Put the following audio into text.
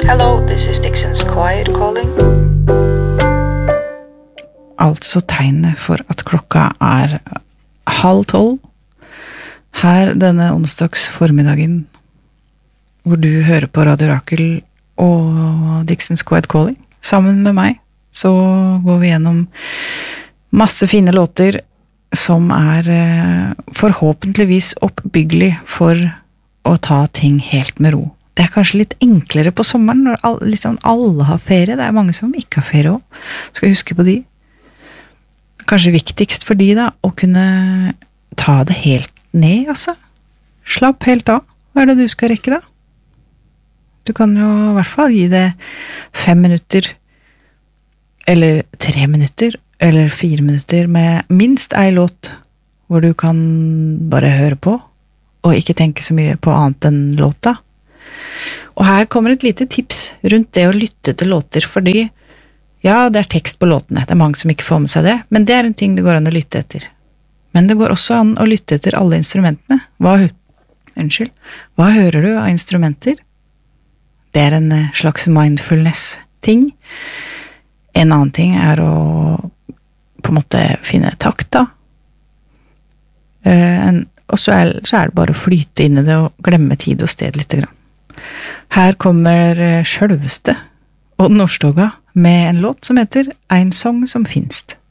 Hello, this is Dixon's Quiet calling. Altså tegnet for at klokka 11:30 her denne onsdags formiddagen, hvor du hører på Radio Rakel og Dixon's Quiet Calling. Sammen med meg så går vi gjennom masse fine låter som forhåpentligvis oppbyggelig for å ta ting helt med ro. Det kanskje litt enklere på sommeren når alle har ferie. Det mange som ikke har ferie også. Skal huske på de. Kanskje viktigst for de da, å kunne ta det helt ned, altså. Slapp helt av. Hva det du skal rekke da? Du kan jo I hvert fall gi det 5 minutter, eller 3 minutter, eller 4 minutter med minst en låt, hvor du kan bare høre på, og ikke tenke så mye på annet enn låta. Og her kommer et lite tips rundt det å lytte til låter, fordi ja, det tekst på låtene, det mange som ikke får med seg det, men det en ting det går an å lytte etter. Men det går også an å lytte etter alle instrumentene. Hva hører du av instrumenter? Det en slags mindfulness-ting. En annen ting å på en måte finne takt da. Og så det bare å flyte inn I det og glemme tid og sted litt grann. Her kommer selveste Odd Nordstoga med en låt som heter «Ein sång som finst».